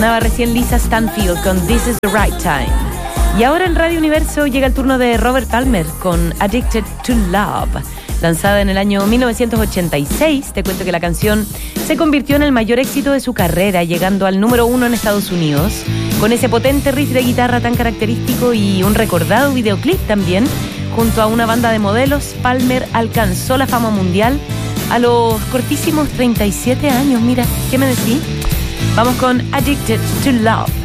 Sonaba recién Lisa Stanfield con This is the Right Time. Y ahora en Radio Universo llega el turno de Robert Palmer con Addicted to Love. Lanzada en el año 1986, te cuento que la canción se convirtió en el mayor éxito de su carrera, llegando al número 1 en Estados Unidos. Con ese potente riff de guitarra tan característico y un recordado videoclip también, junto a una banda de modelos, Palmer alcanzó la fama mundial a los cortísimos 37 años. Mira, ¿qué me decís? Vamos con Addicted to Love.